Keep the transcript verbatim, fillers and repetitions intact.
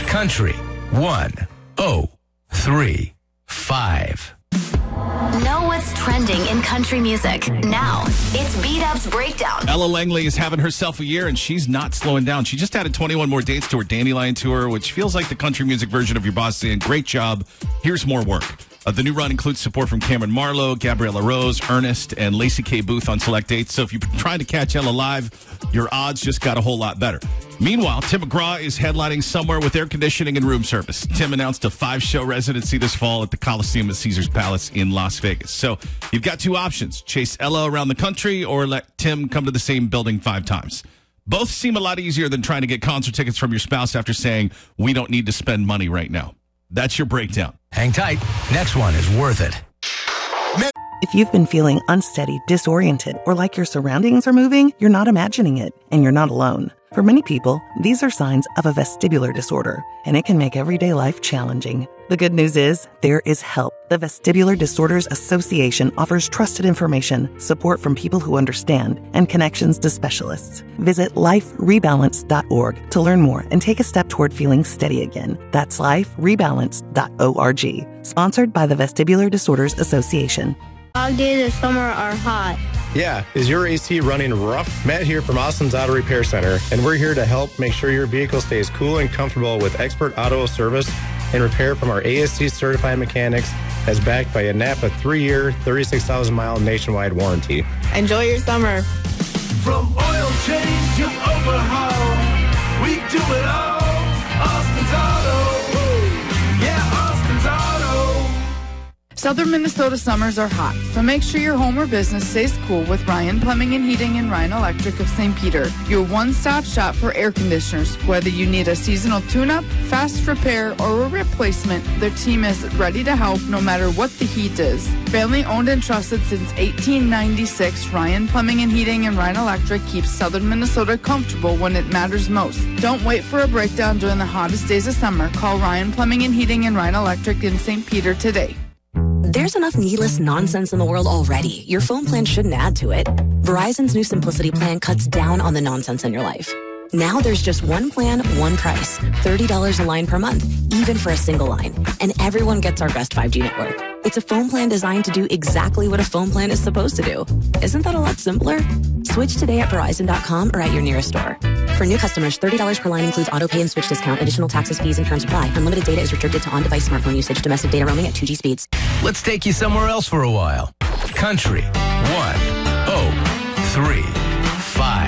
Country one oh three five. Know what's trending in country music. Now, it's B-Dub's Breakdown. Ella Langley is having herself a year, and she's not slowing down. She just added twenty-one more dates to her Dandelion tour, which feels like the country music version of Your Boss saying, great job, here's more work. Uh, the new run includes support from Cameron Marlowe, Gabriella Rose, Ernest, and Lacey K. Booth on select dates. So if you're trying to catch Ella live, your odds just got a whole lot better. Meanwhile, Tim McGraw is headlining Somewhere with air conditioning and room service. Tim announced a five-show residency this fall at the Coliseum at Caesars Palace in Las Vegas. So you've got two options: chase Ella around the country or let Tim come to the same building five times. Both seem a lot easier than trying to get concert tickets from your spouse after saying, we don't need to spend money right now. That's your breakdown. Hang tight. Next one is worth it. If you've been feeling unsteady, disoriented, or like your surroundings are moving, you're not imagining it, and you're not alone. For many people, these are signs of a vestibular disorder, and it can make everyday life challenging. The good news is, there is help. The Vestibular Disorders Association offers trusted information, support from people who understand, and connections to specialists. Visit life rebalance dot org to learn more and take a step toward feeling steady again. That's life rebalance dot org. Sponsored by the Vestibular Disorders Association. Dog days this summer are hot. Yeah, is your A C running rough? Matt here from Austin's Auto Repair Center, and we're here to help make sure your vehicle stays cool and comfortable with expert auto service and repair from our A S C certified mechanics, as backed by a Napa three-year, thirty-six thousand mile nationwide warranty. Enjoy your summer. From oil change to overhaul, we do it all. Austin's Auto. Yeah, Austin's Auto. Southern Minnesota summers are hot, so make sure your home or business stays cool with Ryan Plumbing and Heating and Ryan Electric of Saint Peter, your one-stop shop for air conditioners. Whether you need a seasonal tune-up, fast repair, or a replacement, their team is ready to help no matter what the heat is. Family owned and trusted since eighteen ninety-six, Ryan Plumbing and Heating and Ryan Electric keeps Southern Minnesota comfortable when it matters most. Don't wait for a breakdown during the hottest days of summer. Call Ryan Plumbing and Heating and Ryan Electric in Saint Peter today. There's enough needless nonsense in the world already. Your phone plan shouldn't add to it. Verizon's new Simplicity plan cuts down on the nonsense in your life. Now there's just one plan, one price. thirty dollars a line per month, even for a single line. And everyone gets our best five G network. It's a phone plan designed to do exactly what a phone plan is supposed to do. Isn't that a lot simpler? Switch today at Verizon dot com or at your nearest store. For new customers, thirty dollars per line includes auto pay and switch discount. Additional taxes, fees, and terms apply. Unlimited data is restricted to on-device smartphone usage. Domestic data roaming at two G speeds. Let's take you somewhere else for a while. Country one oh three five.